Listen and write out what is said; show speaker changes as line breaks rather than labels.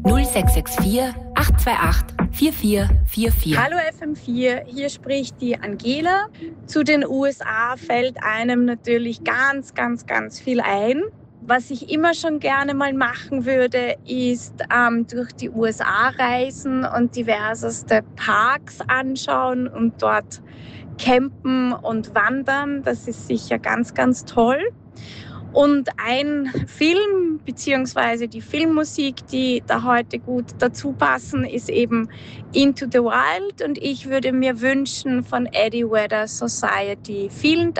0664 828 4444.
Hallo FM4, hier spricht die Angela. Zu den USA fällt einem natürlich ganz, ganz, ganz viel ein. Was ich immer schon gerne mal machen würde, ist durch die USA reisen und diverseste Parks anschauen und dort campen und wandern. Das ist sicher ganz, ganz toll. Und ein Film bzw. die Filmmusik, die da heute gut dazu passen, ist eben Into the Wild. Und ich würde mir wünschen von Eddie Vedder Society. Vielen Dank.